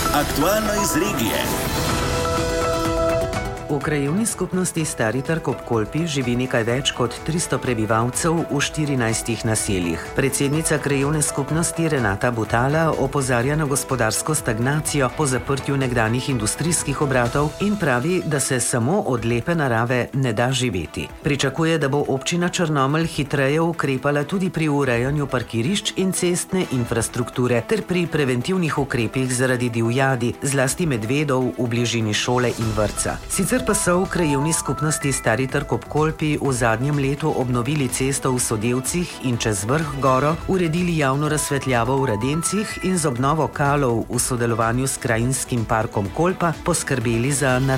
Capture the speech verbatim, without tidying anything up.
Aktualno iz regije. V krajevni skupnosti Stari Trg ob Kolpi živi nekaj več kot tristo prebivalcev v štirinajstih naseljih. Predsednica krajevne skupnosti Renata Butala opozarja na gospodarsko stagnacijo po zaprtju nekdanjih industrijskih obratov in pravi, da se samo od lepe narave ne da živeti. Pričakuje, da bo občina Črnomelj hitreje ukrepala tudi pri urejanju parkirišč in cestne infrastrukture ter pri preventivnih ukrepih zaradi divjadi, zlasti medvedov v bližini šole in vrtca. Sicer pa so v krajevni skupnosti Stari Trg ob Kolpi v zadnjem letu obnovili cesto v Sodevcih in čez vrh goro, uredili javno razsvetljavo v Radencih in z obnovo kalov v sodelovanju s Krajinskim parkom Kolpa poskrbeli za naravno